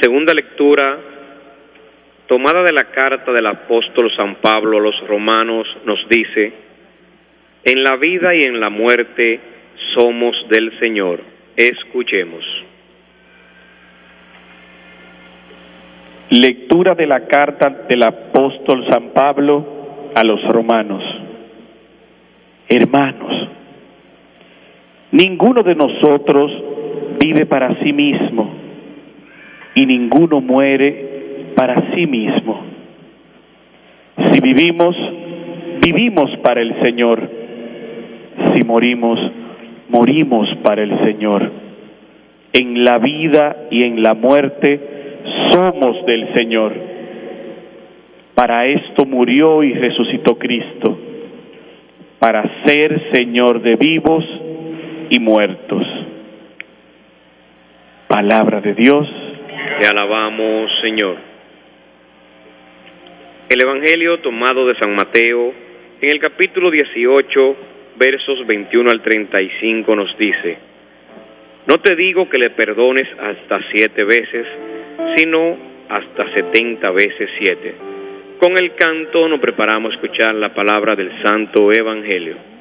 Segunda lectura, tomada de la carta del apóstol San Pablo a los romanos, nos dice: en la vida y en la muerte somos del Señor. Escuchemos. Lectura de la carta del apóstol San Pablo a los romanos. Hermanos, ninguno de nosotros vive para sí mismo, y ninguno muere para sí mismo. Si vivimos, vivimos para el Señor. Si morimos, morimos para el Señor. En la vida y en la muerte somos del Señor. Para esto murió y resucitó Cristo, para ser Señor de vivos y muertos. Palabra de Dios. Te alabamos, Señor. El Evangelio tomado de San Mateo, en el capítulo 18, versos 21 al 35, nos dice: no te digo que le perdones hasta 7 veces, sino hasta 70 veces 7. Con el canto nos preparamos a escuchar la palabra del Santo Evangelio.